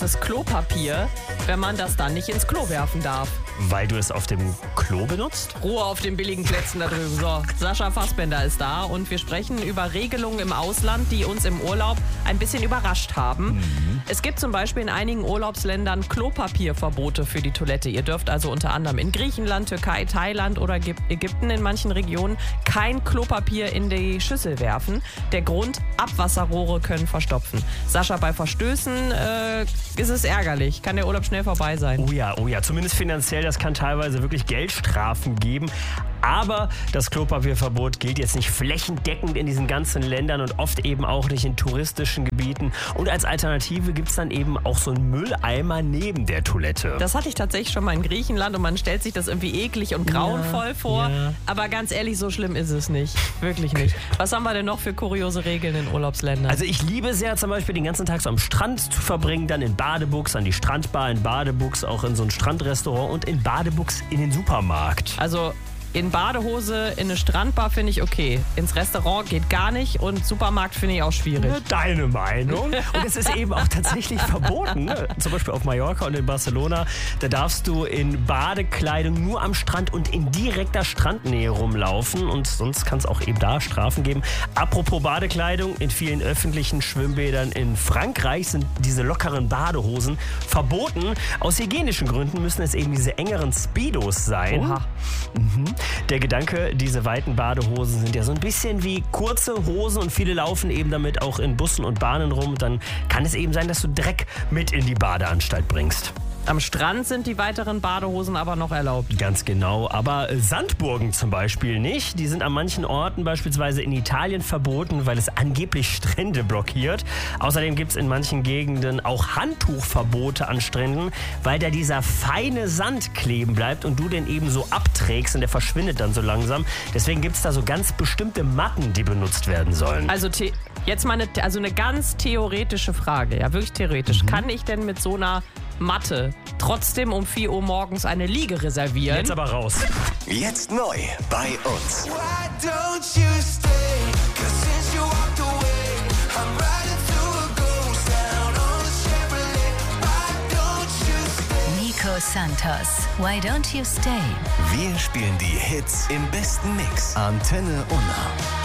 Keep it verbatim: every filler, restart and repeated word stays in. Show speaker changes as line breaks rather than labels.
weißes Klopapier, wenn man das dann nicht ins Klo werfen darf.
Weil du es auf dem Klo benutzt?
Ruhe auf den billigen Plätzen da drüben. So, Sascha Fassbender ist da und wir sprechen über Regelungen im Ausland, die uns im Urlaub ein bisschen überrascht haben. Mhm. Es gibt zum Beispiel in einigen Urlaubsländern Klopapierverbote für die Toilette. Ihr dürft also unter anderem in Griechenland, Türkei, Thailand oder Ägypten in manchen Regionen kein Klopapier in die Schüssel werfen. Der Grund, Abwasserrohre können verstopfen. Sascha, bei Verstößen äh, ist es ärgerlich. Kann der Urlaub schnell vorbei sein.
Oh ja, oh ja, zumindest finanziell. Das kann teilweise wirklich Geldstrafen geben. Aber das Klopapierverbot gilt jetzt nicht flächendeckend in diesen ganzen Ländern und oft eben auch nicht in touristischen Gebieten. Und als Alternative gibt es dann eben auch so einen Mülleimer neben der Toilette.
Das hatte ich tatsächlich schon mal in Griechenland und man stellt sich das irgendwie eklig und grauenvoll
ja,
vor.
Ja.
Aber ganz ehrlich, so schlimm ist es nicht. Wirklich nicht. Was haben wir denn noch für kuriose Regeln in Urlaubsländern?
Also ich liebe es ja zum Beispiel den ganzen Tag so am Strand zu verbringen, dann in Badebuchs, an die Strandbar, in Badebuchs, auch in so ein Strandrestaurant und in Badebuchs in den Supermarkt.
Also in Badehose in eine Strandbar finde ich okay. Ins Restaurant geht gar nicht und Supermarkt finde ich auch schwierig.
Deine Meinung. Und es ist eben auch tatsächlich verboten. Zum Beispiel auf Mallorca und in Barcelona. Da darfst du in Badekleidung nur am Strand und in direkter Strandnähe rumlaufen. Und sonst kann es auch eben da Strafen geben. Apropos Badekleidung, in vielen öffentlichen Schwimmbädern in Frankreich sind diese lockeren Badehosen verboten. Aus hygienischen Gründen müssen es eben diese engeren Speedos sein.
Oha.
Mhm. Der Gedanke, diese weiten Badehosen sind ja so ein bisschen wie kurze Hosen und viele laufen eben damit auch in Bussen und Bahnen rum. Dann kann es eben sein, dass du Dreck mit in die Badeanstalt bringst.
Am Strand sind die weiteren Badehosen aber noch erlaubt.
Ganz genau, aber Sandburgen zum Beispiel nicht. Die sind an manchen Orten, beispielsweise in Italien, verboten, weil es angeblich Strände blockiert. Außerdem gibt es in manchen Gegenden auch Handtuchverbote an Stränden, weil da dieser feine Sand kleben bleibt und du den eben so abträgst und der verschwindet dann so langsam. Deswegen gibt es da so ganz bestimmte Matten, die benutzt werden sollen.
Also the- jetzt mal eine, also eine ganz theoretische Frage, ja wirklich theoretisch. Mhm. Kann ich denn mit so einer Matte trotzdem um vier Uhr morgens eine Liege reservieren?
Jetzt aber raus.
Jetzt neu bei uns.
Nico Santos, Why Don't You Stay?
Wir spielen die Hits im besten Mix. Antenne Unna.